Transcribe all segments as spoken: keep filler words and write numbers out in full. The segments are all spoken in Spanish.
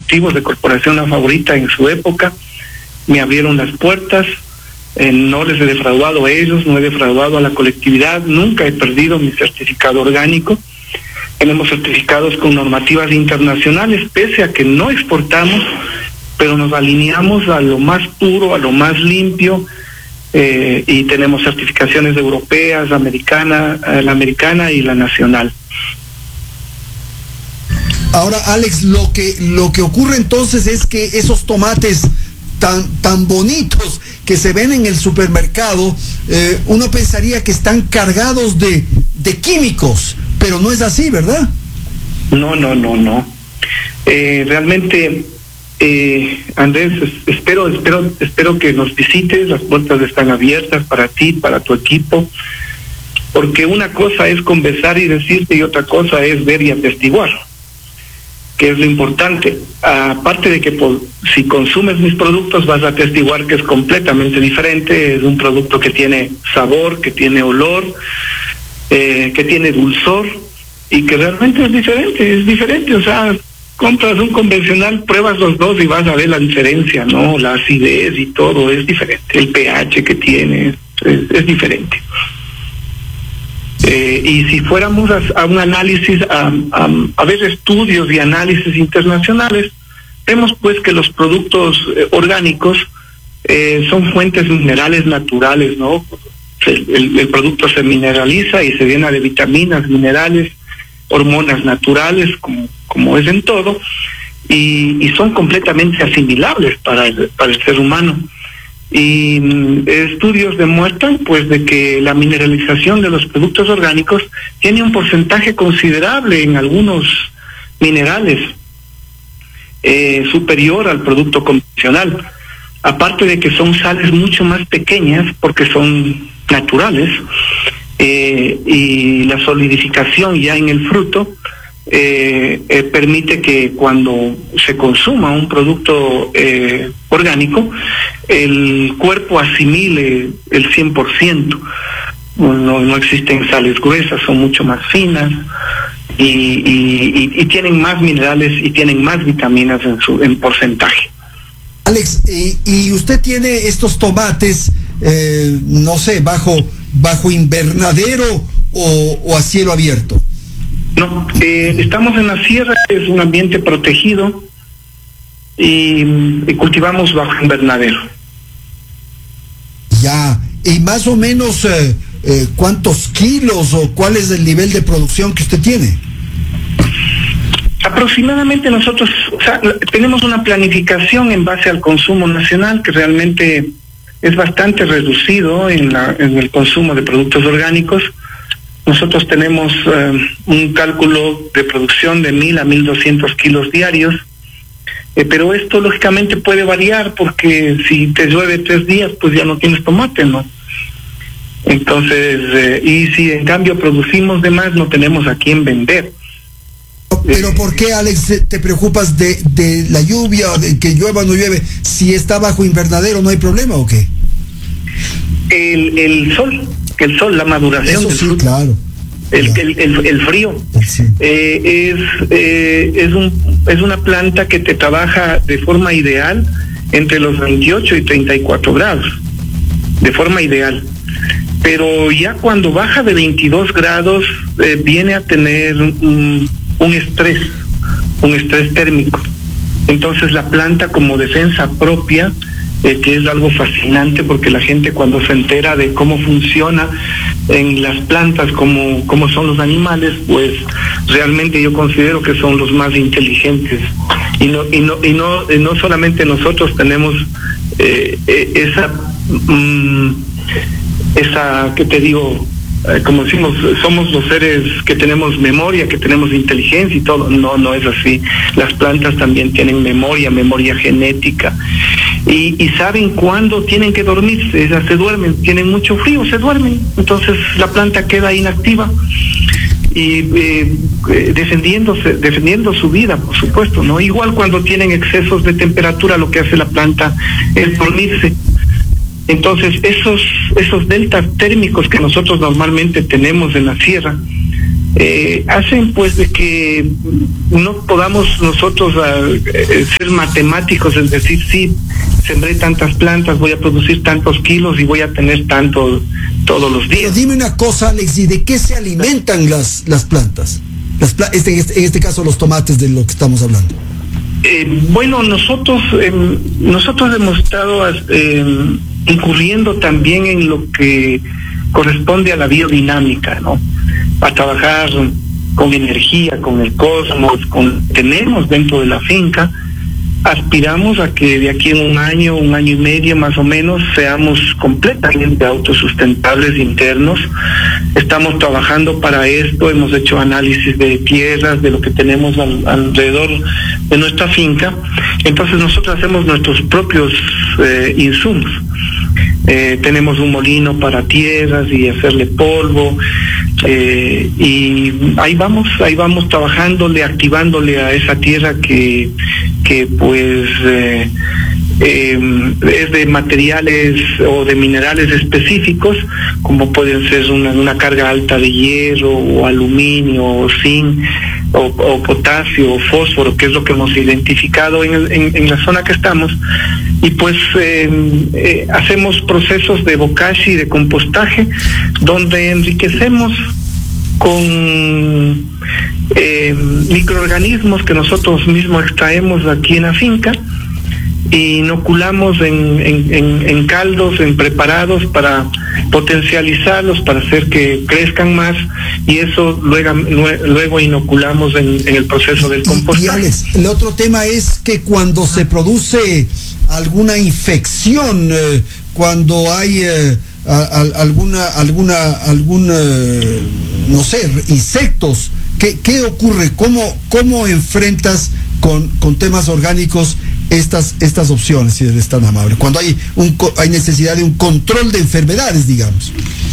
ejecutivos de Corporación La Favorita en su época me abrieron las puertas. Eh, no les he defraudado a ellos, no he defraudado a la colectividad, nunca he perdido mi certificado orgánico. Tenemos certificados con normativas internacionales, pese a que no exportamos, pero nos alineamos a lo más puro, a lo más limpio, eh, y tenemos certificaciones europeas, americana, eh, la americana y la nacional. Ahora, Alex, lo que lo que ocurre entonces es que esos tomates tan tan bonitos que se ven en el supermercado, eh, uno pensaría que están cargados de, de químicos, pero no es así, ¿verdad? No, no, no, no. Eh, realmente, eh, Andrés, espero, espero, espero que nos visites. Las puertas están abiertas para ti, para tu equipo, porque una cosa es conversar y decirte y otra cosa es ver y atestiguar, que es lo importante. Aparte de que por, si consumes mis productos vas a atestiguar que es completamente diferente, es un producto que tiene sabor, que tiene olor, eh, que tiene dulzor, y que realmente es diferente, es diferente, o sea, compras un convencional, pruebas los dos y vas a ver la diferencia, ¿no? La acidez y todo es diferente, el pH que tiene es, es diferente. Eh, y si fuéramos a, a un análisis, a, a, a ver estudios y análisis internacionales, vemos pues que los productos eh, orgánicos eh, son fuentes minerales naturales, ¿no? El, el, el producto se mineraliza y se llena de vitaminas, minerales, hormonas naturales, como, como es en todo, y, y son completamente asimilables para el, para el ser humano. Y mm, estudios demuestran pues de que la mineralización de los productos orgánicos tiene un porcentaje considerable en algunos minerales, eh, superior al producto convencional, aparte de que son sales mucho más pequeñas porque son naturales, eh, y la solidificación ya en el fruto eh, eh, permite que cuando se consuma un producto eh, orgánico, el cuerpo asimile el cien por ciento. No, no existen sales gruesas, son mucho más finas y, y, y, y tienen más minerales y tienen más vitaminas en su en porcentaje. Alex, y, y usted tiene estos tomates, eh, no sé, bajo bajo invernadero o, o a cielo abierto. No, eh, estamos en la sierra, es un ambiente protegido y, y cultivamos bajo invernadero. Ya, y más o menos eh, eh, ¿cuántos kilos o cuál es el nivel de producción que usted tiene? Aproximadamente nosotros, o sea, tenemos una planificación en base al consumo nacional que realmente es bastante reducido en, la, en el consumo de productos orgánicos. Nosotros tenemos eh, un cálculo de producción de mil a mil doscientos kilos diarios, eh, pero esto lógicamente puede variar porque si te llueve tres días, pues ya no tienes tomate, ¿no? Entonces, eh, y si en cambio producimos de más, no tenemos a quién vender. Pero ¿por qué, Alex, te preocupas de, de la lluvia, de que llueva o no llueve? Si está bajo invernadero, ¿no hay problema o qué? El, el sol, el sol, la maduración Eso del sí, fruto. claro. El, el, el, el frío Sí. eh, es eh, es un es una planta que te trabaja de forma ideal entre los veintiocho y treinta y cuatro grados, de forma ideal. Pero ya cuando baja de veintidós grados eh, viene a tener un, un estrés, un estrés térmico. Entonces la planta, como defensa propia, eh, que es algo fascinante porque la gente cuando se entera de cómo funciona en las plantas, cómo, cómo son los animales, pues realmente yo considero que son los más inteligentes. Y no y no y no, y no solamente nosotros tenemos eh, eh, esa mm, esa que te digo, eh, como decimos, somos los seres que tenemos memoria, que tenemos inteligencia y todo. No, no es así. Las plantas también tienen memoria, memoria genética. Y, y saben cuándo tienen que dormirse, ellas se duermen, tienen mucho frío, se duermen. Entonces la planta queda inactiva y eh, eh, defendiéndose, defendiendo su vida, por supuesto, ¿no? Igual cuando tienen excesos de temperatura, lo que hace la planta es dormirse. Entonces, esos esos deltas térmicos que nosotros normalmente tenemos en la sierra, eh, hacen pues de que no podamos nosotros uh, ser matemáticos, es decir, sí, sembré tantas plantas, voy a producir tantos kilos y voy a tener tanto todos los días. Pero dime una cosa, Alex, ¿y de qué se alimentan las, las plantas? Las pla este, en este caso los tomates de lo que estamos hablando. Eh, bueno, nosotros eh, nosotros hemos estado eh, incurriendo también en lo que corresponde a la biodinámica, ¿no? A trabajar con energía, con el cosmos, con tenemos dentro de la finca. Aspiramos a que de aquí en un año, un año y medio más o menos, seamos completamente autosustentables internos. Estamos trabajando para esto, hemos hecho análisis de tierras, de lo que tenemos al, alrededor de nuestra finca. Entonces nosotros hacemos nuestros propios eh, insumos. Eh, tenemos un molino para tierras y hacerle polvo, eh, y ahí vamos, ahí vamos trabajándole, activándole a esa tierra que, que pues eh, eh, es de materiales o de minerales específicos, como pueden ser una, una carga alta de hierro o aluminio o zinc o, o potasio o fósforo, que es lo que hemos identificado en, el, en, en la zona que estamos. Y pues eh, eh, hacemos procesos de bokashi, de compostaje, donde enriquecemos con eh, microorganismos que nosotros mismos extraemos aquí en la finca, e inoculamos en, en, en, en caldos, en preparados para potencializarlos, para hacer que crezcan más, y eso luego, luego inoculamos en, en el proceso del compostaje. Y, Alex, el otro tema es que cuando se produce alguna infección, eh, cuando hay eh, a, a, alguna, alguna, algún, eh, no sé, insectos, ¿qué, qué ocurre? ¿Cómo, cómo enfrentas con, con temas orgánicos estas, estas opciones, si eres tan amable? Cuando hay, un, hay necesidad de un control de enfermedades, digamos.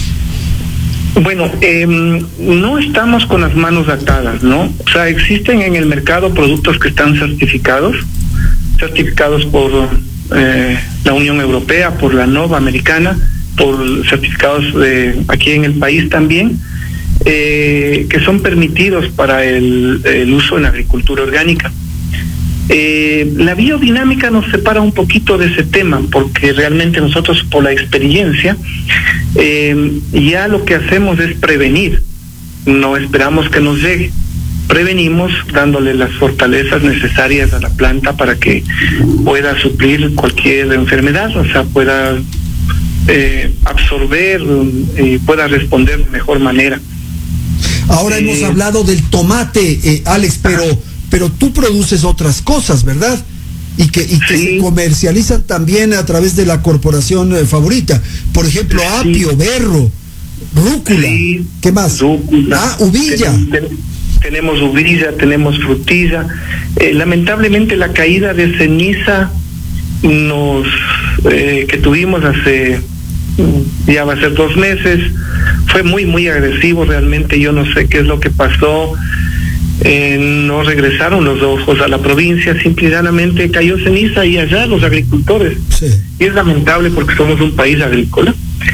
Bueno, eh, no estamos con las manos atadas, ¿no? O sea, existen en el mercado productos que están certificados, certificados por eh, la Unión Europea, por la NOVA americana, por certificados de aquí en el país también, eh, que son permitidos para el, el uso en la agricultura orgánica. Eh, la biodinámica nos separa un poquito de ese tema, porque realmente nosotros, por la experiencia, eh, ya lo que hacemos es prevenir, no esperamos que nos llegue. Prevenimos dándole las fortalezas necesarias a la planta para que pueda suplir cualquier enfermedad, o sea, pueda eh, absorber y pueda responder de mejor manera. Ahora eh, hemos hablado del tomate, eh, Alex, pero pero tú produces otras cosas, ¿verdad? Y que, y que sí. se comercializan también a través de la corporación eh, favorita. Por ejemplo, sí. apio, berro, rúcula. Sí. ¿Qué más? Rúcula. Ah, uvilla. Ten, tenemos uvilla, tenemos frutilla. Eh, lamentablemente la caída de ceniza nos eh, que tuvimos hace ya va a ser dos meses fue muy muy agresivo realmente. Yo no sé qué es lo que pasó. Eh, no regresaron los ojos a la provincia, simple y llanamente cayó ceniza y allá los agricultores. Sí. Y es lamentable porque somos un país agrícola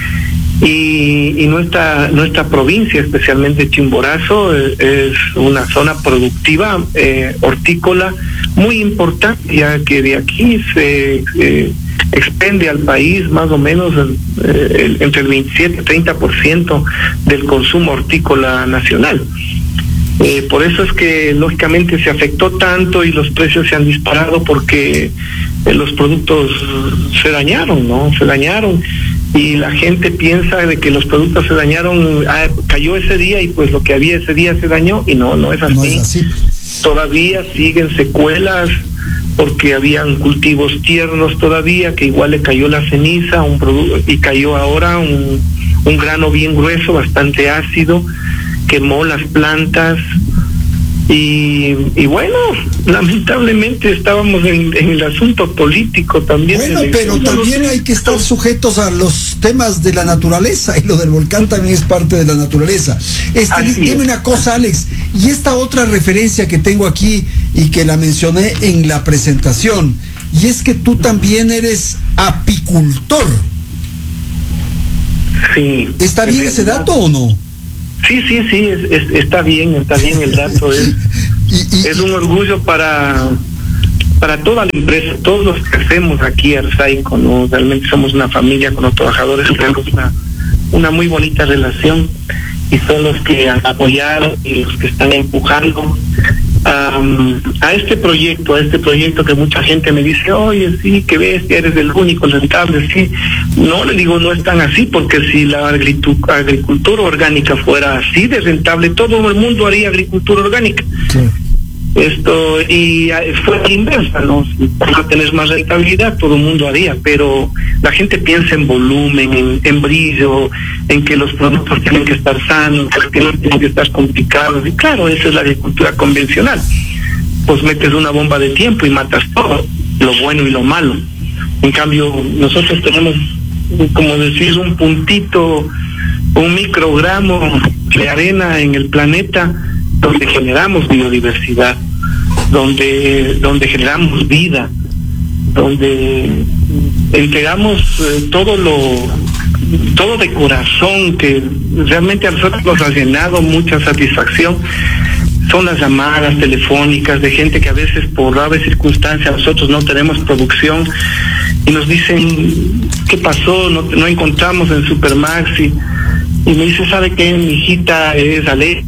y, y nuestra nuestra provincia, especialmente Chimborazo, es, es una zona productiva eh, hortícola muy importante, ya que de aquí se eh, expende al país más o menos eh, el, entre el veintisiete y treinta por ciento del consumo hortícola nacional. Eh, por eso es que lógicamente se afectó tanto y los precios se han disparado, porque eh, los productos se dañaron, ¿no? Se dañaron y la gente piensa de que los productos se dañaron, ah, cayó ese día y pues lo que había ese día se dañó, y no, no es así. No es así. Todavía siguen secuelas porque habían cultivos tiernos todavía, que igual le cayó la ceniza un producto, y cayó ahora un, un grano bien grueso, bastante ácido, quemó las plantas y, y bueno, lamentablemente estábamos en, en el asunto político también. Bueno, pero también hay que estar sujetos a los temas de la naturaleza, y lo del volcán también es parte de la naturaleza. Este, dime una cosa, Alex, y esta otra referencia que tengo aquí y que la mencioné en la presentación, y es que tú también eres apicultor. Sí. ¿Está bien ese dato o no? Sí, sí, sí, es, es, está bien, está bien el dato. Es, y, y, es un orgullo para para toda la empresa, todos los que hacemos aquí Arsaico, ¿no? Realmente somos una familia con los trabajadores, tenemos una, una muy bonita relación y son los que han apoyado y los que están empujando um, a este proyecto, a este proyecto que mucha gente me dice, oye, sí, que bestia, eres el único rentable, sí. No, le digo, no es tan así, porque si la agricultura orgánica fuera así de rentable, todo el mundo haría agricultura orgánica. Sí. Esto, y fue inversa, ¿no? Para tener más rentabilidad, todo el mundo haría, pero la gente piensa en volumen, en, en brillo, en que los productos tienen que estar sanos, que no tienen que estar complicados, y claro, esa es la agricultura convencional. Pues metes una bomba de tiempo y matas todo, lo bueno y lo malo. En cambio, nosotros tenemos, como decir, un puntito, un microgramo de arena en el planeta, donde generamos biodiversidad, donde donde generamos vida, donde entregamos eh, todo lo todo de corazón, que realmente a nosotros nos ha llenado mucha satisfacción. Son las llamadas telefónicas de gente que a veces por graves circunstancias nosotros no tenemos producción y nos dicen, ¿qué pasó? No, no encontramos en Supermaxi. Y me dice, ¿sabe qué? Mi hijita es alerta,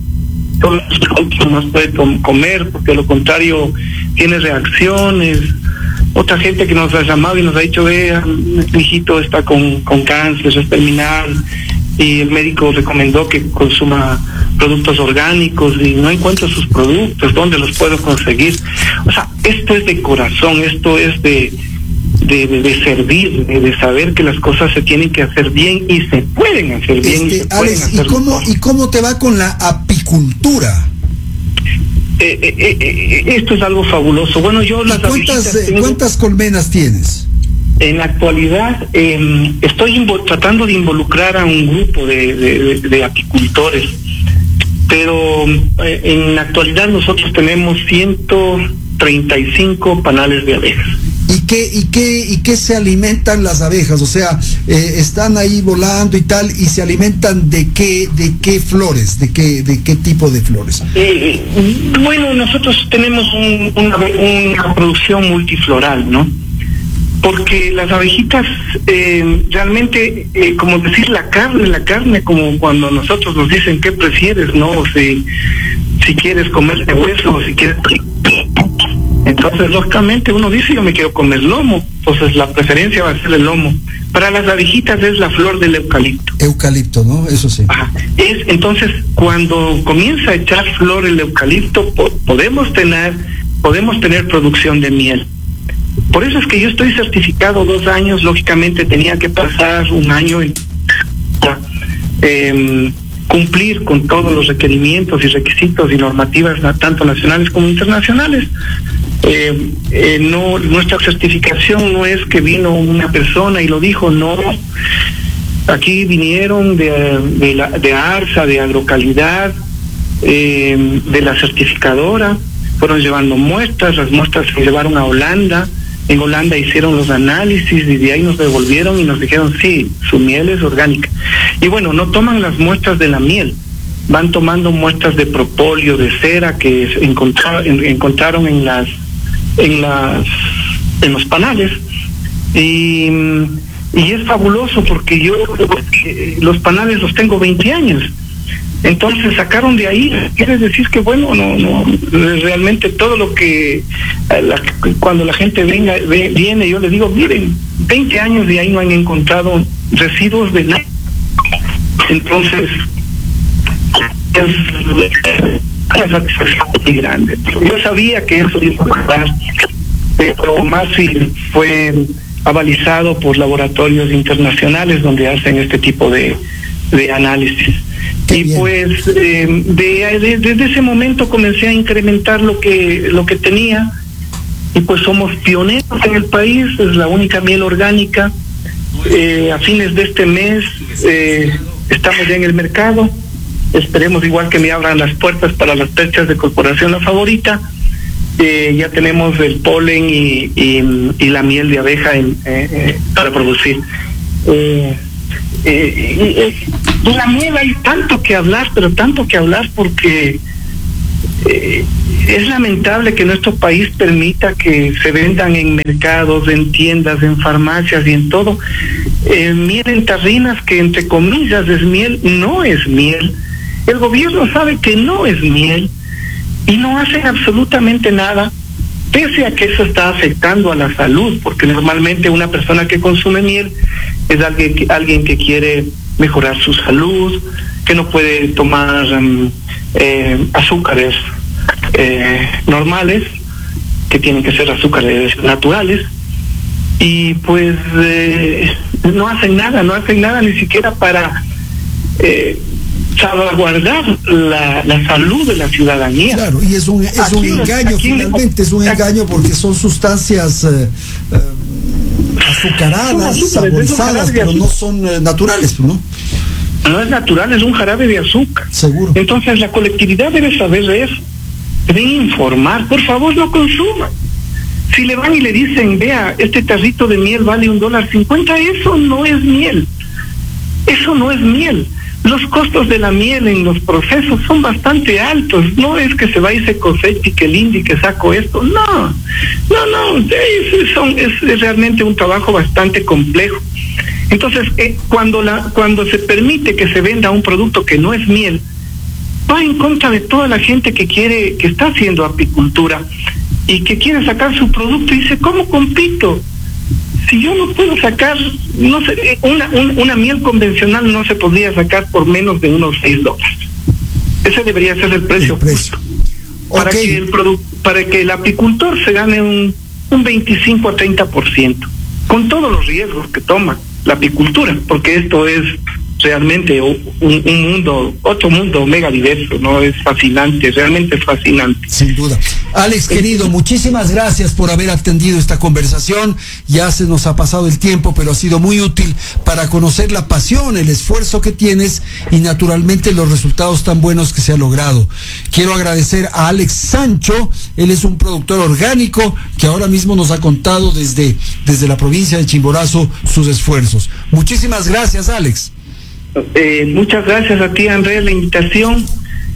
no puede comer, porque de lo contrario tiene reacciones. Otra gente que nos ha llamado y nos ha dicho, vea, mi hijito está con, con cáncer, es terminal, y el médico recomendó que consuma productos orgánicos y no encuentro sus productos, ¿dónde los puedo conseguir? O sea, esto es de corazón, esto es de de, de, de servir, de, de saber que las cosas se tienen que hacer bien y se pueden hacer bien. Este, y se Alex, pueden hacer ¿y cómo, ¿y cómo te va con la apicultura? Eh, eh, eh, esto es algo fabuloso. Bueno, yo las ¿Cuántas, eh, tengo... ¿Cuántas colmenas tienes? En la actualidad eh, estoy tratando de involucrar a un grupo de, de, de, de apicultores, pero eh, en la actualidad nosotros tenemos ciento treinta y cinco panales de abejas. ¿Y qué, y qué, y qué se alimentan las abejas? O sea, eh, están ahí volando y tal, y se alimentan de qué, de qué flores, de qué, de qué tipo de flores. Eh, bueno, nosotros tenemos un, una, una producción multifloral, ¿no? Porque las abejitas eh, realmente, eh, como decir la carne, la carne, como cuando nosotros nos dicen qué prefieres, ¿no? O si, si quieres comer de hueso o si quieres... Entonces, lógicamente, uno dice, yo me quiero comer lomo, entonces la preferencia va a ser el lomo. Para las abejitas es la flor del eucalipto. Eucalipto, ¿no? Eso sí. Ajá. Es, entonces, cuando comienza a echar flor el eucalipto, po podemos tener, podemos tener producción de miel. Por eso es que yo estoy certificado dos años, lógicamente tenía que pasar un año en eh, cumplir con todos los requerimientos y requisitos y normativas tanto nacionales como internacionales. Eh, eh, no, nuestra certificación no es que vino una persona y lo dijo, no. Aquí vinieron de, de, la, de ARSA, de Agrocalidad, eh, de la certificadora, fueron llevando muestras, las muestras se llevaron a Holanda, en Holanda hicieron los análisis y de ahí nos devolvieron y nos dijeron, sí, su miel es orgánica. Y bueno, no toman las muestras de la miel, van tomando muestras de propóleo, de cera que encontraron, encontraron en las en las en los panales y, y es fabuloso porque yo eh, los panales los tengo veinte años, entonces sacaron de ahí, quiere decir que bueno, no no realmente todo lo que la, cuando la gente venga ve, viene, yo les digo, miren, veinte años de ahí no han encontrado residuos de nada. Entonces es una satisfacción muy grande. Yo sabía que eso iba a pasar, pero más si fue avalizado por laboratorios internacionales donde hacen este tipo de, de análisis. Qué y bien. Pues eh, de, de, desde ese momento comencé a incrementar lo que lo que tenía y pues somos pioneros en el país, es la única miel orgánica. Eh, a fines de este mes eh, estamos ya en el mercado. Esperemos igual que me abran las puertas para las fechas de Corporación La Favorita. Eh, ya tenemos el polen y, y, y la miel de abeja en, eh, eh, para producir. Eh, eh, de la miel hay tanto que hablar, pero tanto que hablar porque eh, es lamentable que nuestro país permita que se vendan en mercados, en tiendas, en farmacias y en todo eh, miel en tarrinas que entre comillas es miel, no es miel. El gobierno sabe que no es miel y no hacen absolutamente nada, pese a que eso está afectando a la salud, porque normalmente una persona que consume miel es alguien que, alguien que quiere mejorar su salud, que no puede tomar um, eh, azúcares eh, normales, que tienen que ser azúcares naturales, y pues eh, no hacen nada, no hacen nada ni siquiera para eh, salvaguardar la, la salud de la ciudadanía. Claro, y es un, es un engaño, finalmente, es un engaño porque son sustancias eh, eh, azucaradas, saborizadas, pero no son eh, naturales, ¿no? No es natural, es un jarabe de azúcar. Seguro. Entonces la colectividad debe saber de eso, deben informar, por favor no consuman. Si le van y le dicen, vea, este tarrito de miel vale un dólar cincuenta, eso no es miel, eso no es miel. Los costos de la miel en los procesos son bastante altos. No es que se va y se cosecha y que lindo y que saco esto. No, no, no. Es, son, es, es realmente un trabajo bastante complejo. Entonces, eh, cuando la, cuando se permite que se venda un producto que no es miel, va en contra de toda la gente que quiere, que está haciendo apicultura y que quiere sacar su producto y dice, ¿cómo compito? Si yo no puedo sacar, no sé, una, una, una miel convencional no se podría sacar por menos de unos seis dólares. Ese debería ser el precio, el precio. Para okay. que el produ para que el apicultor se gane un, un veinticinco a treinta por ciento, con todos los riesgos que toma la apicultura, porque esto es realmente un, un mundo, otro mundo mega diverso, ¿no? Es fascinante, realmente es fascinante. Sin duda. Alex, querido, muchísimas gracias por haber atendido esta conversación. Ya se nos ha pasado el tiempo, pero ha sido muy útil para conocer la pasión, el esfuerzo que tienes y naturalmente los resultados tan buenos que se ha logrado. Quiero agradecer a Alex Sancho, él es un productor orgánico que ahora mismo nos ha contado desde, desde la provincia de Chimborazo sus esfuerzos. Muchísimas gracias, Alex. Eh, muchas gracias a ti, Andrés, la invitación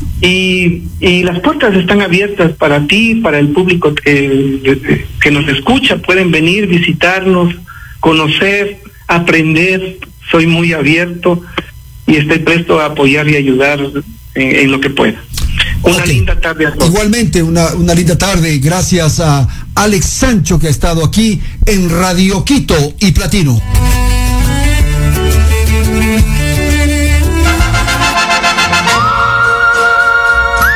y, y las puertas están abiertas para ti, para el público que, que nos escucha. Pueden venir, visitarnos, conocer, aprender. Soy muy abierto y estoy presto a apoyar y ayudar en, en lo que pueda. Una okay. linda tarde a todos. Igualmente, una, una linda tarde. Gracias a Alex Sancho que ha estado aquí en Radio Quito y Platino.